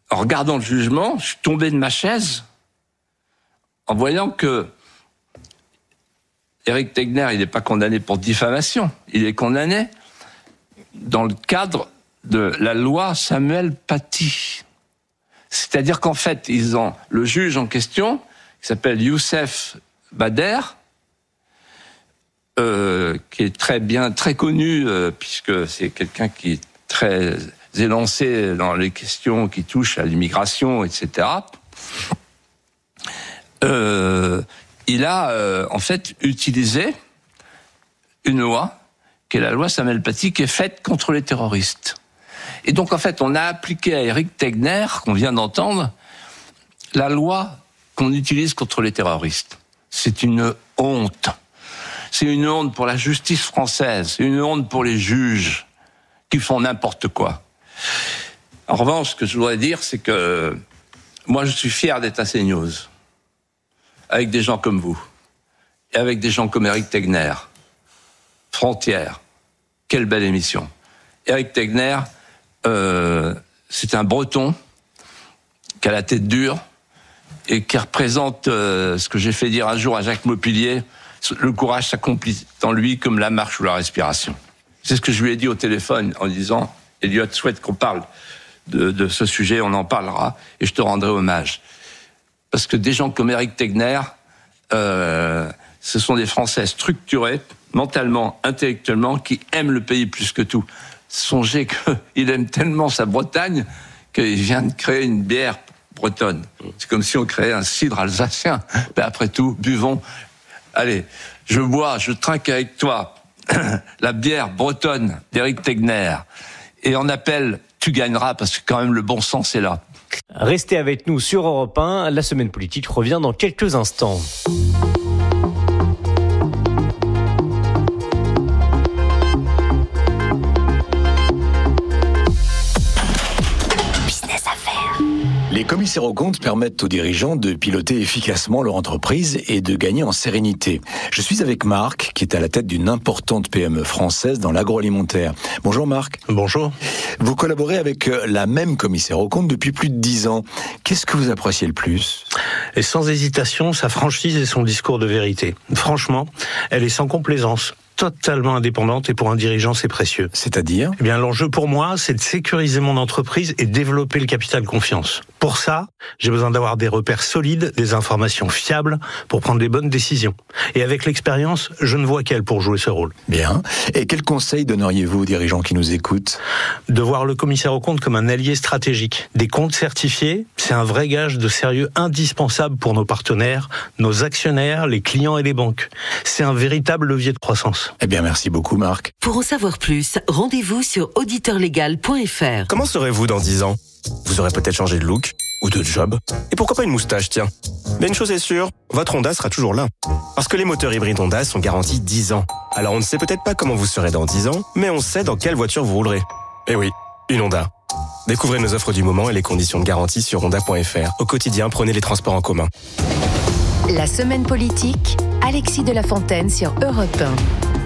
en regardant le jugement, je suis tombé de ma chaise en voyant que Éric Tegner, il n'est pas condamné pour diffamation, il est condamné dans le cadre de la loi Samuel Paty. C'est-à-dire qu'en fait, le juge en question, qui s'appelle Youssef Bader, qui est très connu, puisque c'est quelqu'un qui est très élancé dans les questions qui touchent à l'immigration, etc. Il a en fait utilisé une loi, qui est la loi Samuel Paty, qui est faite contre les terroristes. Et donc en fait, on a appliqué à Éric Tegner, qu'on vient d'entendre, la loi qu'on utilise contre les terroristes. C'est une honte. C'est une honte pour la justice française, c'est une honte pour les juges qui font n'importe quoi. En revanche, ce que je voudrais dire, c'est que moi, je suis fier d'être à CNews, avec des gens comme vous, et avec des gens comme Éric Tegner. Frontières, quelle belle émission. Éric Tegner, c'est un Breton qui a la tête dure et qui représente ce que j'ai fait dire un jour à Jacques Maupilier, le courage s'accomplit en lui comme la marche ou la respiration. C'est ce que je lui ai dit au téléphone en disant « Elliot, souhaite qu'on parle de ce sujet, on en parlera et je te rendrai hommage. » Parce que des gens comme Éric Tegner, ce sont des Français structurés, mentalement, intellectuellement, qui aiment le pays plus que tout. Songez qu'il aime tellement sa Bretagne qu'il vient de créer une bière bretonne. C'est comme si on créait un cidre alsacien. Mais après tout, buvons. Allez, je trinque avec toi la bière bretonne d'Éric Tegner. Et on appelle « Tu gagneras » parce que quand même le bon sens est là. Restez avec nous sur Europe 1. La semaine politique revient dans quelques instants. Les commissaires aux comptes permettent aux dirigeants de piloter efficacement leur entreprise et de gagner en sérénité. Je suis avec Marc, qui est à la tête d'une importante PME française dans l'agroalimentaire. Bonjour Marc. Bonjour. Vous collaborez avec la même commissaire aux comptes depuis plus de 10 ans. Qu'est-ce que vous appréciez le plus ? Et sans hésitation, sa franchise et son discours de vérité. Franchement, elle est sans complaisance. Totalement indépendante et pour un dirigeant, c'est précieux. C'est-à-dire ? Eh bien, l'enjeu pour moi, c'est de sécuriser mon entreprise et développer le capital confiance. Pour ça, j'ai besoin d'avoir des repères solides, des informations fiables pour prendre des bonnes décisions. Et avec l'expérience, je ne vois qu'elle pour jouer ce rôle. Bien. Et quels conseils donneriez-vous aux dirigeants qui nous écoutent ? De voir le commissaire aux comptes comme un allié stratégique. Des comptes certifiés, c'est un vrai gage de sérieux indispensable pour nos partenaires, nos actionnaires, les clients et les banques. C'est un véritable levier de croissance. Eh bien, merci beaucoup, Marc. Pour en savoir plus, rendez-vous sur auditeur-légal.fr. Comment serez-vous dans 10 ans ? Vous aurez peut-être changé de look ou de job. Et pourquoi pas une moustache, tiens ? Mais une chose est sûre, votre Honda sera toujours là. Parce que les moteurs hybrides Honda sont garantis 10 ans. Alors on ne sait peut-être pas comment vous serez dans 10 ans, mais on sait dans quelle voiture vous roulerez. Eh oui, une Honda. Découvrez nos offres du moment et les conditions de garantie sur honda.fr. Au quotidien, prenez les transports en commun. La semaine politique, Alexis de la Fontaine sur Europe 1.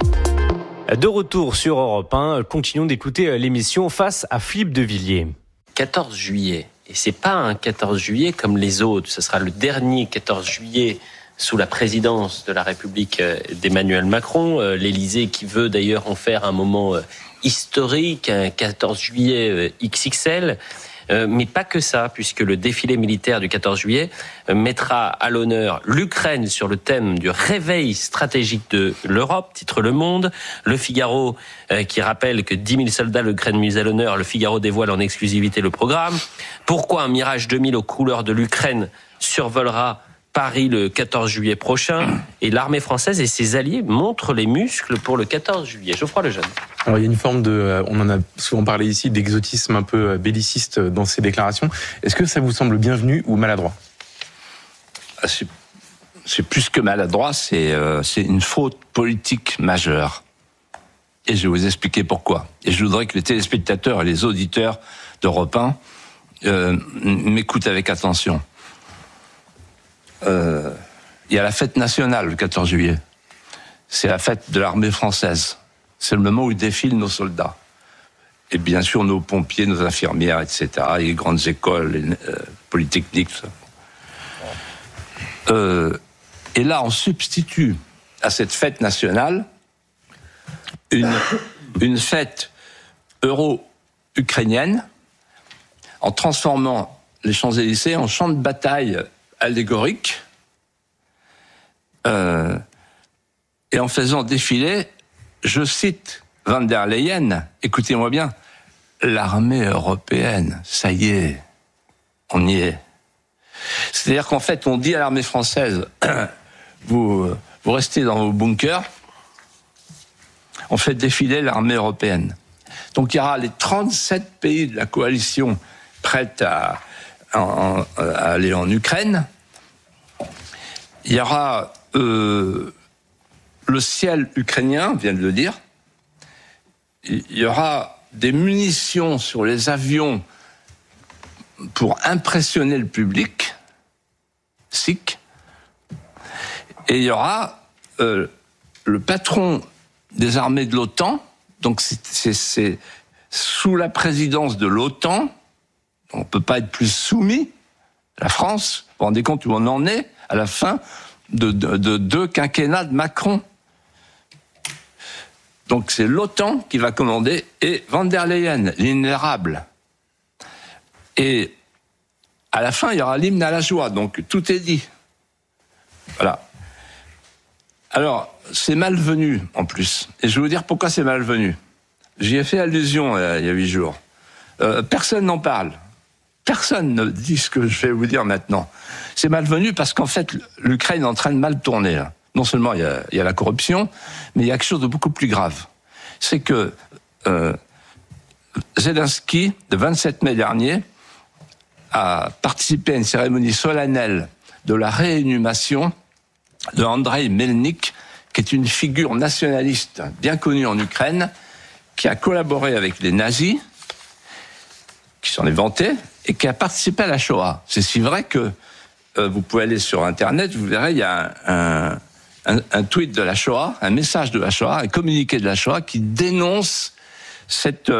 De retour sur Europe 1, continuons d'écouter l'émission Face à Philippe de Villiers. 14 juillet, et c'est pas un 14 juillet comme les autres, ce sera le dernier 14 juillet sous la présidence de la République d'Emmanuel Macron, l'Élysée qui veut d'ailleurs en faire un moment historique, un 14 juillet XXL. Mais pas que ça, puisque le défilé militaire du 14 juillet mettra à l'honneur l'Ukraine sur le thème du réveil stratégique de l'Europe, titre Le Monde. Le Figaro qui rappelle que 10 000 soldats l'Ukraine mise à l'honneur. Le Figaro dévoile en exclusivité le programme. Pourquoi un Mirage 2000 aux couleurs de l'Ukraine survolera Paris le 14 juillet prochain, et l'armée française et ses alliés montrent les muscles pour le 14 juillet. Geoffroy Lejeune. Alors il y a une forme de, on en a souvent parlé ici, d'exotisme un peu belliciste dans ces déclarations. Est-ce que ça vous semble bienvenu ou maladroit ? C'est plus que maladroit, c'est une faute politique majeure. Et je vais vous expliquer pourquoi. Et je voudrais que les téléspectateurs et les auditeurs d'Europe 1 m'écoutent avec attention. Il y a la fête nationale le 14 juillet. C'est la fête de l'armée française. C'est le moment où défilent nos soldats. et bien sûr nos pompiers, nos infirmières, etc., les grandes écoles, les polytechniques, tout ça. Et là, on substitue à cette fête nationale une fête euro-ukrainienne en transformant les Champs-Élysées en champ de bataille allégorique et en faisant défiler, je cite Van der Leyen, écoutez-moi bien, l'armée européenne, ça y est, on y est. C'est-à-dire qu'en fait, on dit à l'armée française, vous restez dans vos bunkers, on fait défiler l'armée européenne. Donc il y aura les 37 pays de la coalition prêts à aller en Ukraine. Il y aura le ciel ukrainien, vient de le dire. Il y aura des munitions sur les avions pour impressionner le public sikh. Et il y aura le patron des armées de l'OTAN, donc c'est sous la présidence de l'OTAN, on ne peut pas être plus soumis, la France, vous vous rendez compte où on en est à la fin de 2 quinquennats de Macron. Donc c'est l'OTAN qui va commander, et Van der Leyen, l'inérable. Et à la fin, il y aura l'hymne à la joie, donc tout est dit. Voilà. Alors, c'est malvenu, en plus. Et je vais vous dire pourquoi c'est malvenu. J'y ai fait allusion il y a 8 jours. Personne n'en parle. Personne ne dit ce que je vais vous dire maintenant. C'est malvenu parce qu'en fait, l'Ukraine est en train de mal tourner. Là. Non seulement il y a la corruption, mais il y a quelque chose de beaucoup plus grave. C'est que Zelensky, le 27 mai dernier, a participé à une cérémonie solennelle de la réinhumation de Andrei Melnik, qui est une figure nationaliste bien connue en Ukraine, qui a collaboré avec les nazis, qui s'en est vanté, et qui a participé à la Shoah. C'est si vrai que vous pouvez aller sur Internet, vous verrez, il y a un tweet de la Shoah, un message de la Shoah, un communiqué de la Shoah qui dénonce cette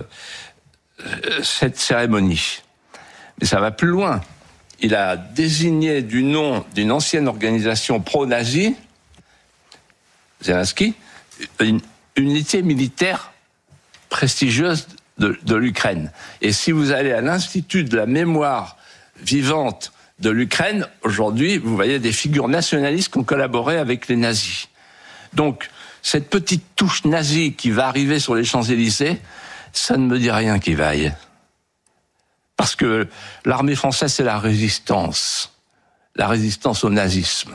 cérémonie. Mais ça va plus loin. Il a désigné du nom d'une ancienne organisation pro-nazie, Zelensky, une unité militaire prestigieuse de l'Ukraine. Et si vous allez à l'Institut de la mémoire vivante de l'Ukraine, aujourd'hui, vous voyez des figures nationalistes qui ont collaboré avec les nazis. Donc, cette petite touche nazie qui va arriver sur les Champs-Élysées, ça ne me dit rien qui vaille. Parce que l'armée française, c'est la résistance au nazisme.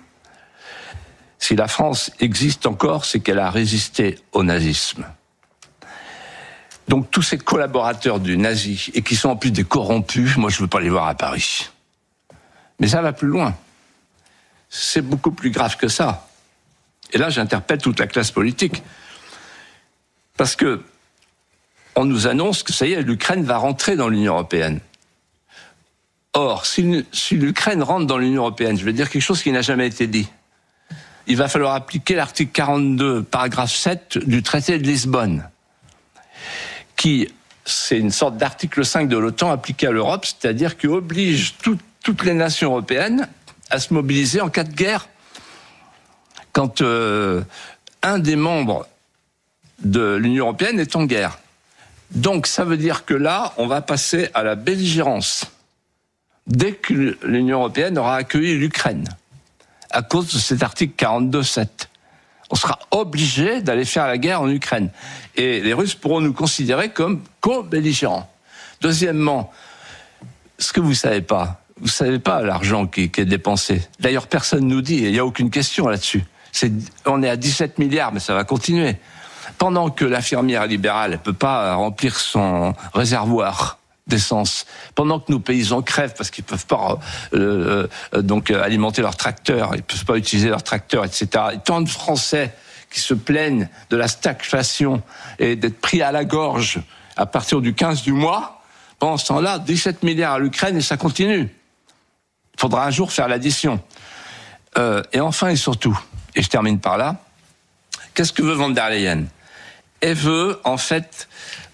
Si la France existe encore, c'est qu'elle a résisté au nazisme. Donc tous ces collaborateurs du nazi, et qui sont en plus des corrompus, moi je ne veux pas les voir à Paris. Mais ça va plus loin. C'est beaucoup plus grave que ça. Et là, j'interpelle toute la classe politique. Parce que on nous annonce que ça y est, l'Ukraine va rentrer dans l'Union européenne. Or, si l'Ukraine rentre dans l'Union européenne, je vais dire quelque chose qui n'a jamais été dit. Il va falloir appliquer l'article 42, paragraphe 7 du traité de Lisbonne, qui, c'est une sorte d'article 5 de l'OTAN appliqué à l'Europe, c'est-à-dire qui oblige toutes les nations européennes à se mobiliser en cas de guerre. Quand un des membres de l'Union européenne est en guerre. Donc ça veut dire que là, on va passer à la belligérance dès que l'Union européenne aura accueilli l'Ukraine, à cause de cet article 42.7. On sera obligé d'aller faire la guerre en Ukraine. Et les Russes pourront nous considérer comme co-belligérants. Deuxièmement, ce que vous savez pas l'argent qui est dépensé. D'ailleurs, personne nous dit, et il n'y a aucune question là-dessus. On est à 17 milliards, mais ça va continuer. Pendant que l'infirmière libérale ne peut pas remplir son réservoir d'essence, pendant que nos paysans crèvent parce qu'ils ne peuvent pas alimenter leurs tracteurs, ils ne peuvent pas utiliser leurs tracteurs, etc. Et tant de Français qui se plaignent de la stagflation et d'être pris à la gorge à partir du 15 du mois, pendant ce temps-là, 17 milliards à l'Ukraine et ça continue. Il faudra un jour faire l'addition. Et enfin et surtout, et je termine par là, qu'est-ce que veut Van der Leyen ? Elle veut, en fait,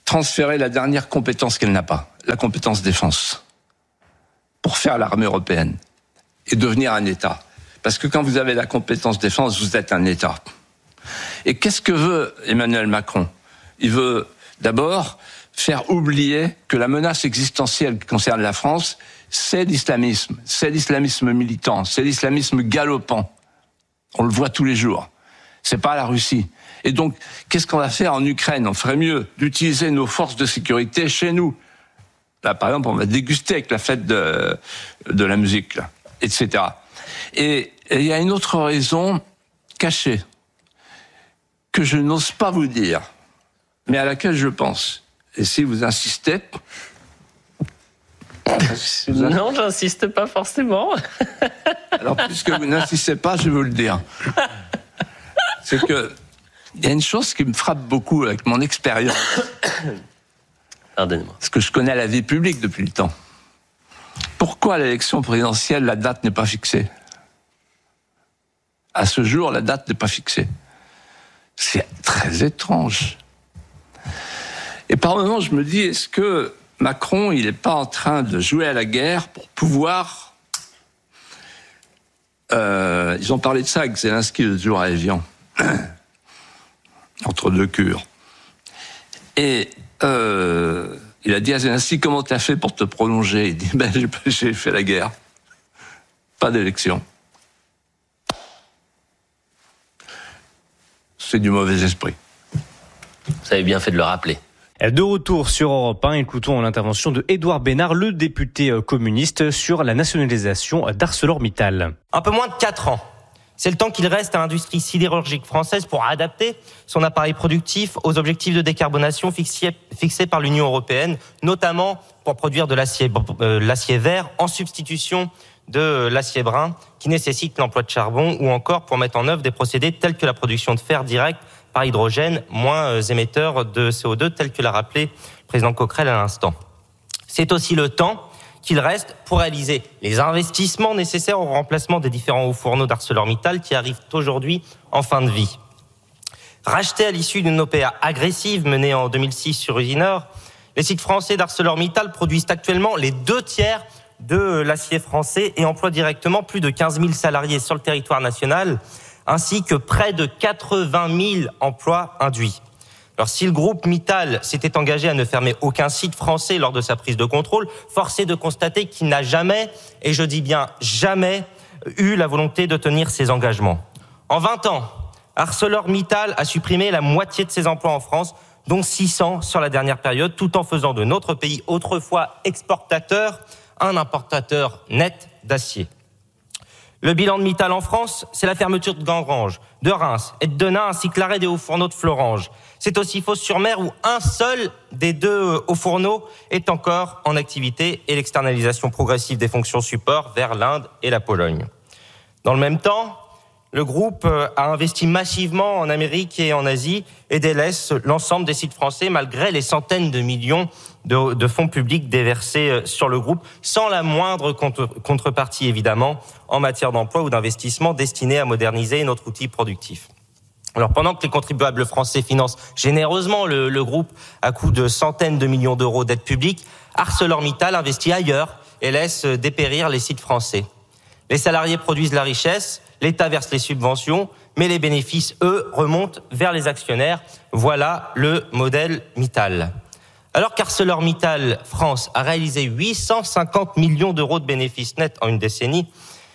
transférer la dernière compétence qu'elle n'a pas, la compétence défense, pour faire l'armée européenne et devenir un État. Parce que quand vous avez la compétence défense, vous êtes un État. Et qu'est-ce que veut Emmanuel Macron ? Il veut d'abord faire oublier que la menace existentielle qui concerne la France, c'est l'islamisme militant, c'est l'islamisme galopant. On le voit tous les jours. C'est pas la Russie. Et donc, qu'est-ce qu'on va faire en Ukraine ? On ferait mieux d'utiliser nos forces de sécurité chez nous. Là, par exemple, on va déguster avec la fête de la musique, là, etc. Et il y a une autre raison cachée que je n'ose pas vous dire, mais à laquelle je pense. Et si vous insistez... Non, j'insiste pas forcément. Alors, puisque vous n'insistez pas, je vais vous le dire. C'est que il y a une chose qui me frappe beaucoup avec mon expérience. Pardonnez-moi. Parce que je connais la vie publique depuis le temps. Pourquoi à l'élection présidentielle, la date n'est pas fixée ? À ce jour, la date n'est pas fixée. C'est très étrange. Et par moments, je me dis, est-ce que Macron, il n'est pas en train de jouer à la guerre pour pouvoir... ils ont parlé de ça avec Zelensky le jour à Évian, entre deux cures. Et il a dit à Zelensky, comment t'as fait pour te prolonger ? Il dit, j'ai fait la guerre. Pas d'élection. C'est du mauvais esprit. Vous avez bien fait de le rappeler. De retour sur Europe 1, écoutons l'intervention de Édouard Bénard, le député communiste, sur la nationalisation d'ArcelorMittal. Un peu moins de 4 ans. C'est le temps qu'il reste à l'industrie sidérurgique française pour adapter son appareil productif aux objectifs de décarbonation fixés par l'Union européenne, notamment pour produire de l'acier vert en substitution de l'acier brun qui nécessite l'emploi de charbon, ou encore pour mettre en œuvre des procédés tels que la production de fer direct par hydrogène, moins émetteur de CO2, tel que l'a rappelé le président Coquerel à l'instant. C'est aussi le temps qu'il reste pour réaliser les investissements nécessaires au remplacement des différents hauts fourneaux d'ArcelorMittal qui arrivent aujourd'hui en fin de vie. Rachetés à l'issue d'une OPA agressive menée en 2006 sur Usinor, les sites français d'ArcelorMittal produisent actuellement les 2/3 de l'acier français et emploient directement plus de 15 000 salariés sur le territoire national, ainsi que près de 80 000 emplois induits. Alors, si le groupe Mittal s'était engagé à ne fermer aucun site français lors de sa prise de contrôle, force est de constater qu'il n'a jamais, et je dis bien jamais, eu la volonté de tenir ses engagements. En 20 ans, ArcelorMittal a supprimé la moitié de ses emplois en France, dont 600 sur la dernière période, tout en faisant de notre pays, autrefois exportateur, un importateur net d'acier. Le bilan de Mittal en France, c'est la fermeture de Gangrange, de Reims et de Denain, ainsi que l'arrêt des hauts fourneaux de Florange. C'est aussi Fos-sur-Mer où un seul des 2 hauts fourneaux est encore en activité et l'externalisation progressive des fonctions support vers l'Inde et la Pologne. Dans le même temps, le groupe a investi massivement en Amérique et en Asie et délaisse l'ensemble des sites français malgré les centaines de millions de fonds publics déversés sur le groupe, sans la moindre contrepartie évidemment en matière d'emploi ou d'investissement destinés à moderniser notre outil productif. Alors pendant que les contribuables français financent généreusement le groupe à coût de centaines de millions d'euros d'aide publique, ArcelorMittal investit ailleurs et laisse dépérir les sites français. Les salariés produisent la richesse, l'État verse les subventions, mais les bénéfices, eux, remontent vers les actionnaires. Voilà le modèle Mittal. Alors qu'ArcelorMittal France a réalisé 850 millions d'euros de bénéfices nets en une décennie,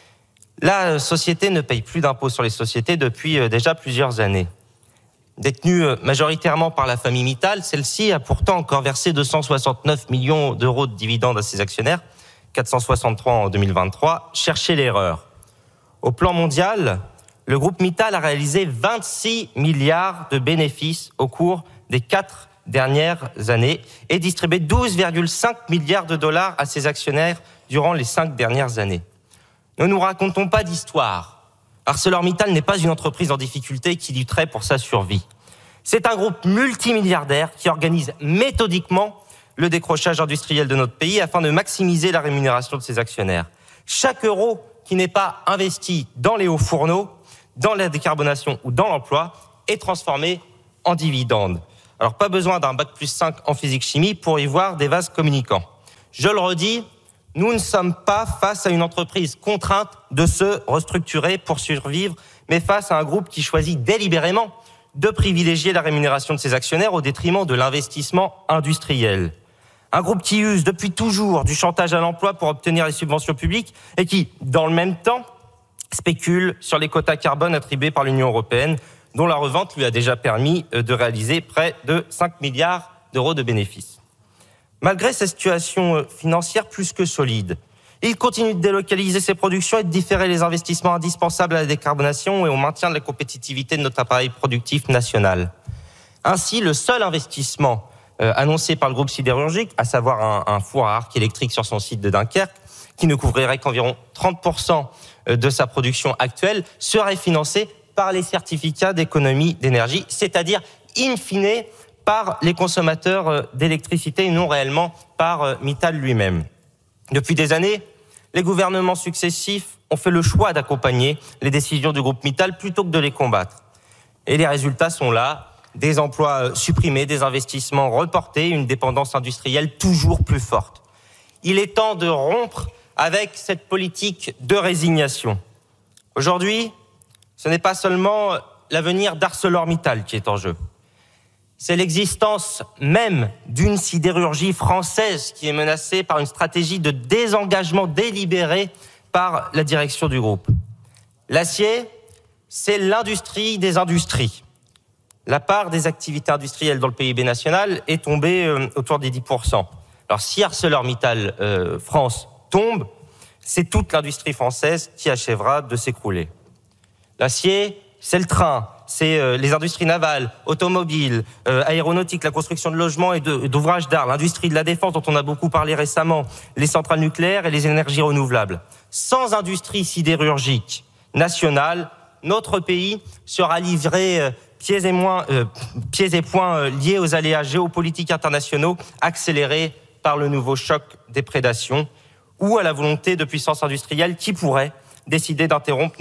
la société ne paye plus d'impôts sur les sociétés depuis déjà plusieurs années. Détenue majoritairement par la famille Mittal, celle-ci a pourtant encore versé 269 millions d'euros de dividendes à ses actionnaires, 463 en 2023. Cherchez l'erreur. Au plan mondial, le groupe Mittal a réalisé 26 milliards de bénéfices au cours des 4 dernières années et distribué 12,5 milliards de dollars à ses actionnaires durant les 5 dernières années. Ne nous racontons pas d'histoire. ArcelorMittal n'est pas une entreprise en difficulté qui lutterait pour sa survie. C'est un groupe multimilliardaire qui organise méthodiquement le décrochage industriel de notre pays afin de maximiser la rémunération de ses actionnaires. Chaque euro qui n'est pas investi dans les hauts fourneaux, dans la décarbonation ou dans l'emploi est transformé en dividende. Alors pas besoin d'un bac+5 en physique-chimie pour y voir des vases communicants. Je le redis, nous ne sommes pas face à une entreprise contrainte de se restructurer pour survivre, mais face à un groupe qui choisit délibérément de privilégier la rémunération de ses actionnaires au détriment de l'investissement industriel. Un groupe qui use depuis toujours du chantage à l'emploi pour obtenir les subventions publiques et qui, dans le même temps, spécule sur les quotas carbone attribués par l'Union européenne, dont la revente lui a déjà permis de réaliser près de 5 milliards d'euros de bénéfices. Malgré cette situation financière plus que solide, il continue de délocaliser ses productions et de différer les investissements indispensables à la décarbonation et au maintien de la compétitivité de notre appareil productif national. Ainsi, le seul investissement annoncé par le groupe sidérurgique, à savoir un four à arc électrique sur son site de Dunkerque, qui ne couvrirait qu'environ 30% de sa production actuelle, serait financé par les certificats d'économie d'énergie, c'est-à-dire, in fine, par les consommateurs d'électricité et non réellement par Mittal lui-même. Depuis des années, les gouvernements successifs ont fait le choix d'accompagner les décisions du groupe Mittal plutôt que de les combattre. Et les résultats sont là. Des emplois supprimés, des investissements reportés, une dépendance industrielle toujours plus forte. Il est temps de rompre avec cette politique de résignation. Aujourd'hui, ce n'est pas seulement l'avenir d'ArcelorMittal qui est en jeu. C'est l'existence même d'une sidérurgie française qui est menacée par une stratégie de désengagement délibéré par la direction du groupe. L'acier, c'est l'industrie des industries. La part des activités industrielles dans le PIB national est tombée autour des 10%. Alors si ArcelorMittal France tombe, c'est toute l'industrie française qui achèvera de s'écrouler. L'acier, c'est le train, c'est les industries navales, automobiles, aéronautiques, la construction de logements et d'ouvrages d'art, l'industrie de la défense dont on a beaucoup parlé récemment, les centrales nucléaires et les énergies renouvelables. Sans industrie sidérurgique nationale, notre pays sera livré pieds et poings liés aux aléas géopolitiques internationaux accélérés par le nouveau choc des prédations ou à la volonté de puissances industrielles qui pourraient décider d'interrompre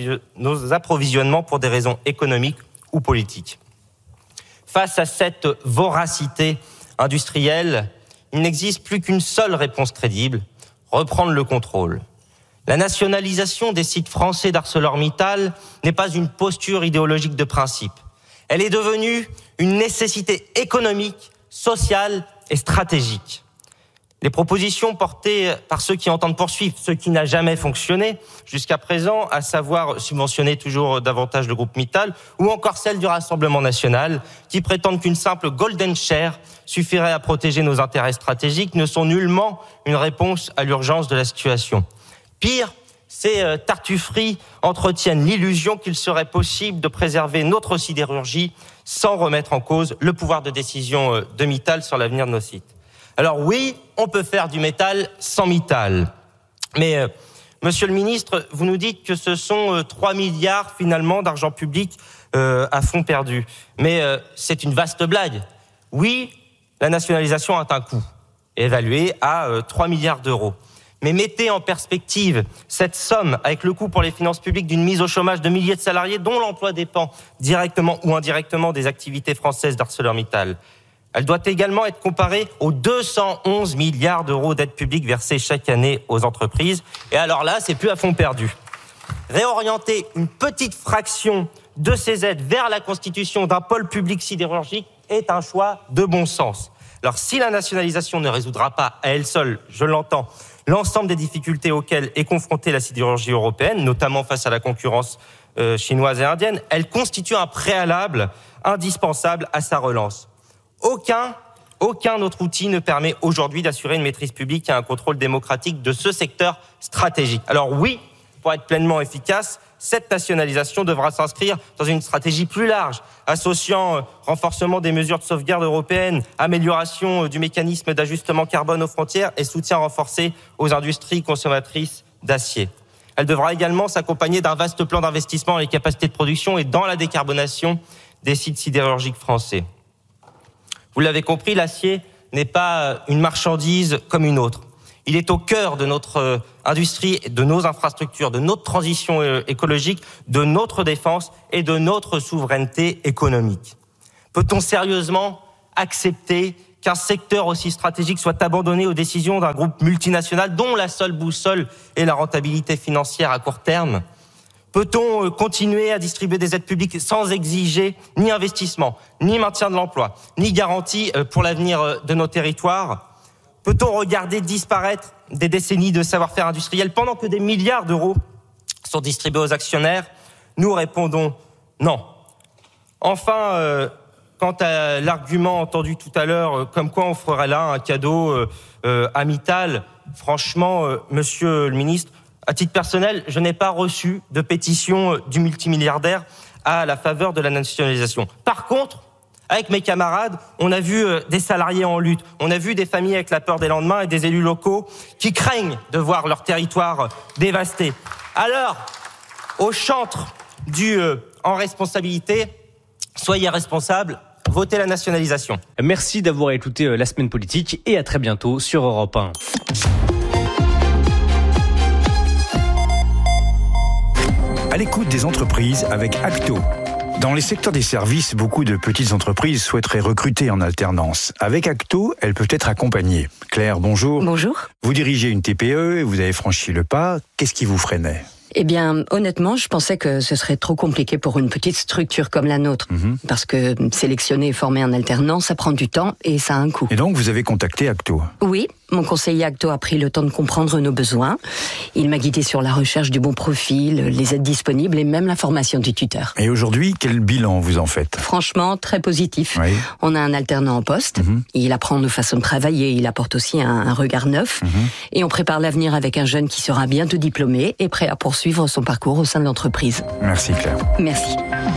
nos approvisionnements pour des raisons économiques ou politiques. Face à cette voracité industrielle, il n'existe plus qu'une seule réponse crédible, reprendre le contrôle. La nationalisation des sites français d'ArcelorMittal n'est pas une posture idéologique de principe. Elle est devenue une nécessité économique, sociale et stratégique. Les propositions portées par ceux qui entendent poursuivre ce qui n'a jamais fonctionné jusqu'à présent, à savoir subventionner toujours davantage le groupe Mittal, ou encore celles du Rassemblement national, qui prétendent qu'une simple golden share suffirait à protéger nos intérêts stratégiques, ne sont nullement une réponse à l'urgence de la situation. Pire, ces tartufferies entretiennent l'illusion qu'il serait possible de préserver notre sidérurgie sans remettre en cause le pouvoir de décision de Mittal sur l'avenir de nos sites. Alors oui, on peut faire du métal sans Mittal. Mais, monsieur le ministre, vous nous dites que ce sont 3 milliards finalement d'argent public à fonds perdus. Mais c'est une vaste blague. Oui, la nationalisation a un coût, évalué à 3 milliards d'euros. Mais mettez en perspective cette somme avec le coût pour les finances publiques d'une mise au chômage de milliers de salariés dont l'emploi dépend directement ou indirectement des activités françaises d'ArcelorMittal. Elle doit également être comparée aux 211 milliards d'euros d'aides publiques versées chaque année aux entreprises. Et alors là, c'est plus à fond perdu. Réorienter une petite fraction de ces aides vers la constitution d'un pôle public sidérurgique est un choix de bon sens. Alors si la nationalisation ne résoudra pas à elle seule, je l'entends, l'ensemble des difficultés auxquelles est confrontée la sidérurgie européenne, notamment face à la concurrence chinoise et indienne, elle constitue un préalable indispensable à sa relance. Aucun autre outil ne permet aujourd'hui d'assurer une maîtrise publique et un contrôle démocratique de ce secteur stratégique. Alors oui, pour être pleinement efficace, cette nationalisation devra s'inscrire dans une stratégie plus large, associant renforcement des mesures de sauvegarde européennes, amélioration du mécanisme d'ajustement carbone aux frontières et soutien renforcé aux industries consommatrices d'acier. Elle devra également s'accompagner d'un vaste plan d'investissement dans les capacités de production et dans la décarbonation des sites sidérurgiques français. Vous l'avez compris, l'acier n'est pas une marchandise comme une autre. Il est au cœur de notre industrie, de nos infrastructures, de notre transition écologique, de notre défense et de notre souveraineté économique. Peut-on sérieusement accepter qu'un secteur aussi stratégique soit abandonné aux décisions d'un groupe multinational dont la seule boussole est la rentabilité financière à court terme? Peut-on continuer à distribuer des aides publiques sans exiger ni investissement, ni maintien de l'emploi, ni garantie pour l'avenir de nos territoires? Peut-on regarder disparaître des décennies de savoir-faire industriel pendant que des milliards d'euros sont distribués aux actionnaires? Nous répondons non. Enfin, quant à l'argument entendu tout à l'heure, comme quoi on ferait là un cadeau à Mittal, franchement, monsieur le ministre, à titre personnel, je n'ai pas reçu de pétition du multimilliardaire à la faveur de la nationalisation. Par contre, avec mes camarades, on a vu des salariés en lutte, on a vu des familles avec la peur des lendemains et des élus locaux qui craignent de voir leur territoire dévasté. Alors, au chantre du en responsabilité, soyez responsables, votez la nationalisation. Merci d'avoir écouté La Semaine Politique et à très bientôt sur Europe 1. À l'écoute des entreprises avec Acto. Dans les secteurs des services, beaucoup de petites entreprises souhaiteraient recruter en alternance. Avec Acto, elles peuvent être accompagnées. Claire, bonjour. Bonjour. Vous dirigez une TPE et vous avez franchi le pas. Qu'est-ce qui vous freinait ? Eh bien, honnêtement, je pensais que ce serait trop compliqué pour une petite structure comme la nôtre. Parce que sélectionner et former un alternant, ça prend du temps et ça a un coût. Et donc, vous avez contacté Acto ? Oui, mon conseiller Acto a pris le temps de comprendre nos besoins. Il m'a guidé sur la recherche du bon profil, les aides disponibles et même la formation du tuteur. Et aujourd'hui, quel bilan vous en faites ? Franchement, très positif. Oui. On a un alternant en poste. Il apprend nos façons de travailler. Il apporte aussi un regard neuf. Et on prépare l'avenir avec un jeune qui sera bientôt diplômé et prêt à poursuivre son parcours au sein de l'entreprise. Merci Claire. Merci.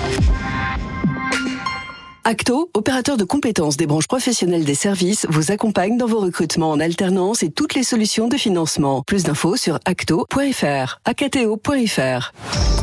Acto, opérateur de compétences des branches professionnelles des services, vous accompagne dans vos recrutements en alternance et toutes les solutions de financement. Plus d'infos sur acto.fr, acto.fr.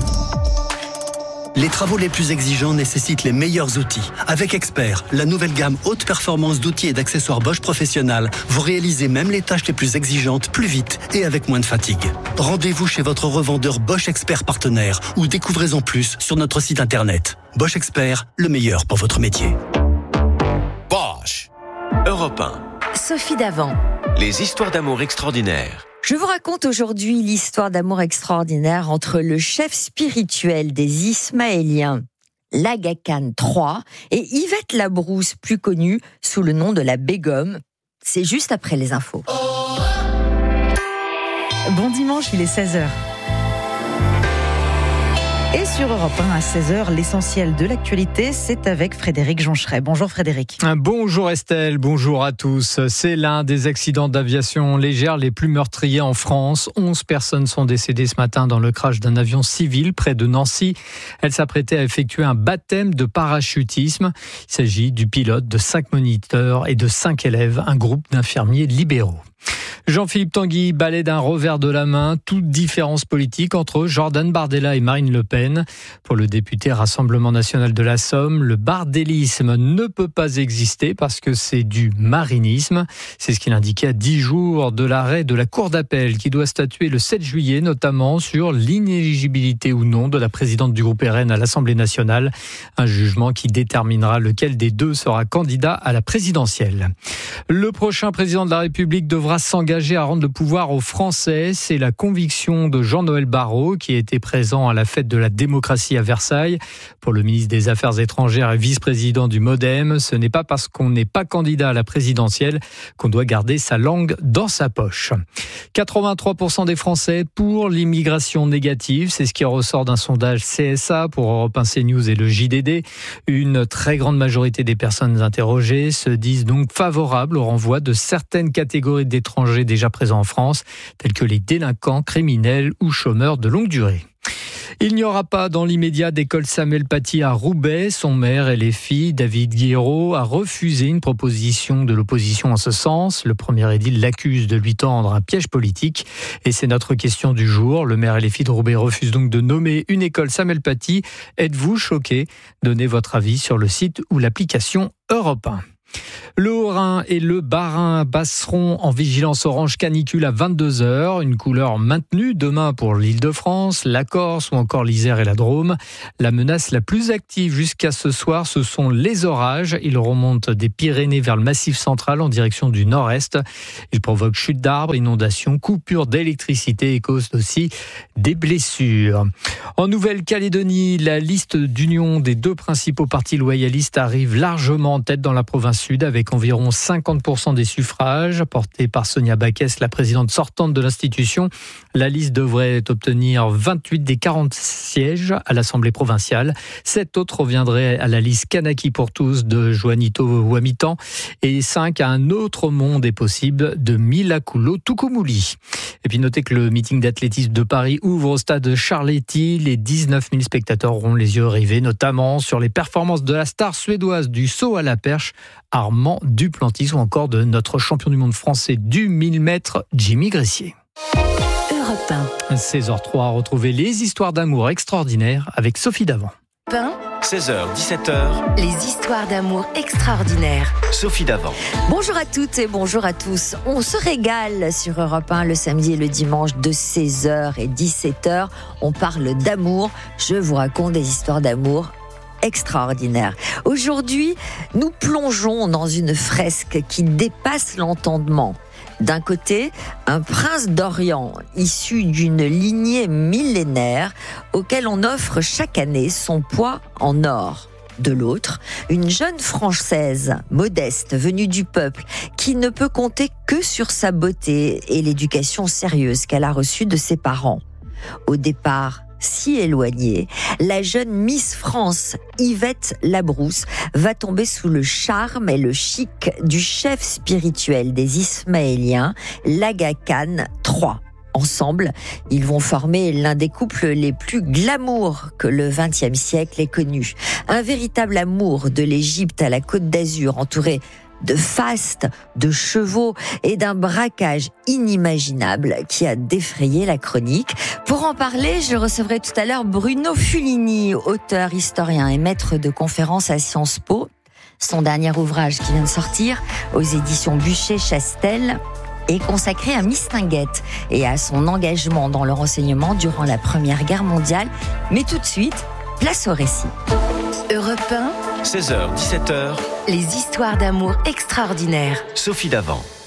Les travaux les plus exigeants nécessitent les meilleurs outils. Avec Expert, la nouvelle gamme haute performance d'outils et d'accessoires Bosch Professionnel, vous réalisez même les tâches les plus exigeantes plus vite et avec moins de fatigue. Rendez-vous chez votre revendeur Bosch Expert partenaire ou découvrez-en plus sur notre site internet. Bosch Expert, le meilleur pour votre métier. Bosch, Europe 1. Sophie Davant. Les histoires d'amour extraordinaires. Je vous raconte aujourd'hui l'histoire d'amour extraordinaire entre le chef spirituel des Ismaéliens, l'Aga Khan III, et Yvette Labrousse, plus connue sous le nom de la Begum. C'est juste après les infos. Bon dimanche, il est 16h. Et sur Europe 1 à 16h, l'essentiel de l'actualité, c'est avec Frédéric Joncheret. Bonjour Frédéric. Bonjour Estelle, bonjour à tous. C'est l'un des accidents d'aviation légère les plus meurtriers en France. 11 personnes sont décédées ce matin dans le crash d'un avion civil près de Nancy. Elles s'apprêtaient à effectuer un baptême de parachutisme. Il s'agit du pilote, de 5 moniteurs et de 5 élèves, un groupe d'infirmiers libéraux. Jean-Philippe Tanguy balaie d'un revers de la main toute différence politique entre Jordan Bardella et Marine Le Pen. Pour le député Rassemblement National de la Somme, le bardélisme ne peut pas exister parce que c'est du marinisme. C'est ce qu'il indiquait à 10 jours de l'arrêt de la Cour d'appel qui doit statuer le 7 juillet, notamment sur l'inéligibilité ou non de la présidente du groupe RN à l'Assemblée nationale. Un jugement qui déterminera lequel des deux sera candidat à la présidentielle. Le prochain président de la République devra s'engager à rendre le pouvoir aux Français. C'est la conviction de Jean-Noël Barrot, qui était présent à la fête de la démocratie à Versailles. Pour le ministre des Affaires étrangères et vice-président du MoDem, ce n'est pas parce qu'on n'est pas candidat à la présidentielle qu'on doit garder sa langue dans sa poche. 83% des Français pour l'immigration négative, c'est ce qui ressort d'un sondage CSA pour Europe 1 CNews et le JDD. Une très grande majorité des personnes interrogées se disent donc favorables au renvoi de certaines catégories d'étrangers déjà présents en France, tels que les délinquants, criminels ou chômeurs de longue durée. Il n'y aura pas dans l'immédiat d'école Samuel Paty à Roubaix. Son maire et les filles, David Guiraud, a refusé une proposition de l'opposition en ce sens. Le premier édile l'accuse de lui tendre un piège politique. Et c'est notre question du jour. Le maire et les filles de Roubaix refusent donc de nommer une école Samuel Paty. Êtes-vous choqués ? Donnez votre avis sur le site ou l'application Europe 1. Le Haut-Rhin et le Bas-Rhin passeront en vigilance orange canicule à 22h. Une couleur maintenue demain pour l'Île-de-France, la Corse ou encore l'Isère et la Drôme. La menace la plus active jusqu'à ce soir, ce sont les orages. Ils remontent des Pyrénées vers le Massif central en direction du nord-est. Ils provoquent chute d'arbres, inondations, coupures d'électricité et causent aussi des blessures. En Nouvelle-Calédonie, la liste d'union des deux principaux partis loyalistes arrive largement en tête dans la province sud avec environ 50% des suffrages. Portée par Sonia Backes, la présidente sortante de l'institution, la liste devrait obtenir 28 des 40 sièges à l'Assemblée provinciale. 7 autres reviendraient à la liste Kanaki pour tous de Juanito Huamitan et 5 à un autre monde est possible de Milakulo Tukumuli. Et puis notez que le meeting d'athlétisme de Paris ouvre au stade Charletti. Les 19 000 spectateurs auront les yeux rivés, notamment sur les performances de la star suédoise du saut à la perche, Armand Duplantis, ou encore de notre champion du monde français du 1000 mètres, Jimmy Gressier. Europe 1. 16h03, retrouvez les histoires d'amour extraordinaires avec Sophie Davant. 16h, 17h. Les histoires d'amour extraordinaires. Sophie Davant. Bonjour à toutes et bonjour à tous. On se régale sur Europe 1 le samedi et le dimanche de 16h et 17h. On parle d'amour. Je vous raconte des histoires d'amour extraordinaire. Aujourd'hui, nous plongeons dans une fresque qui dépasse l'entendement. D'un côté, un prince d'Orient issu d'une lignée millénaire auquel on offre chaque année son poids en or. De l'autre, une jeune Française modeste venue du peuple qui ne peut compter que sur sa beauté et l'éducation sérieuse qu'elle a reçue de ses parents. Au départ, si éloignée, la jeune Miss France, Yvette Labrousse, va tomber sous le charme et le chic du chef spirituel des Ismaéliens, l'Aga Khan III. Ensemble, ils vont former l'un des couples les plus glamour que le XXe siècle ait connu. Un véritable amour de l'Égypte à la Côte d'Azur, entouré de faste, de chevaux et d'un braquage inimaginable qui a défrayé la chronique. Pour en parler, je recevrai tout à l'heure Bruno Fulini, auteur, historien et maître de conférences à Sciences Po. Son dernier ouvrage qui vient de sortir aux éditions Buchet-Chastel est consacré à Mistinguett et à son engagement dans le renseignement durant la Première Guerre mondiale. Mais tout de suite, place au récit. Europe 1. 16h, 17h. Les histoires d'amour extraordinaires. Sophie Davant.